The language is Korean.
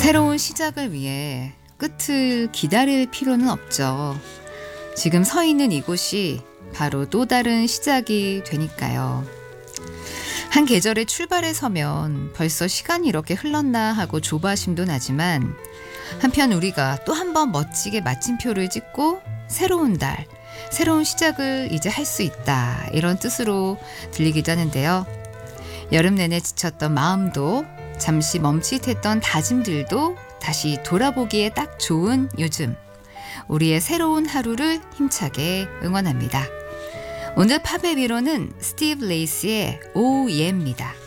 새로운 시작을 위해 끝을 기다릴 필요는 없죠. 지금 서 있는 이곳이 바로 또 다른 시작이 되니까요. 한 계절의 출발에 서면 벌써 시간이 이렇게 흘렀나 하고 조바심도 나지만 한편 우리가 또 한 번 멋지게 마침표를 찍고 새로운 달, 새로운 시작을 이제 할 수 있다 이런 뜻으로 들리기도 하는데요. 여름 내내 지쳤던 마음도 잠시 멈칫했던 다짐들도 다시 돌아보기에 딱 좋은 요즘. 우리의 새로운 하루를 힘차게 응원합니다. 오늘 팝의 위로는 스티브 레이스의 오 예입니다.